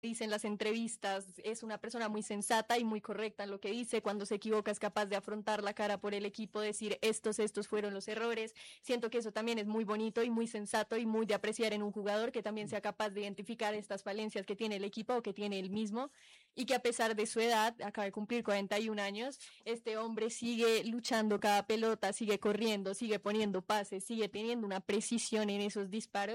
dice en las entrevistas, es una persona muy sensata y muy correcta en lo que dice. Cuando se equivoca es capaz de afrontar la cara por el equipo, decir estos fueron los errores. Siento que eso también es muy bonito y muy sensato y muy de apreciar en un jugador que también sea capaz de identificar estas falencias que tiene el equipo o que tiene él mismo y que a pesar de su edad, acaba de cumplir 41 años, este hombre sigue luchando cada pelota, sigue corriendo, sigue poniendo pases, sigue teniendo una precisión en esos disparos